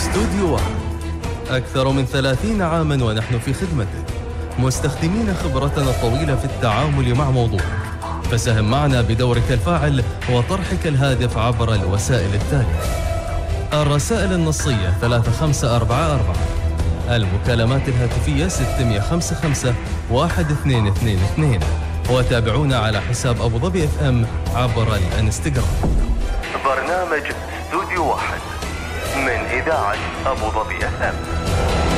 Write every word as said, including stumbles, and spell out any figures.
استوديو واحد، أكثر من ثلاثين عاماً ونحن في خدمتك، مستخدمين خبرتنا الطويلة في التعامل مع موضوعك. فساهم معنا بدورك الفاعل وطرحك الهادف عبر الوسائل التالية: الرسائل النصية ثلاثة خمسة أربعة أربعة، المكالمات الهاتفية ستمئة وخمسة وخمسين واحد اثنين اثنين اثنين، وتابعونا على حساب أبو ظبي اف ام عبر الانستغرام. برنامج استوديو واحد من إذاعة أبو ظبي اف ام.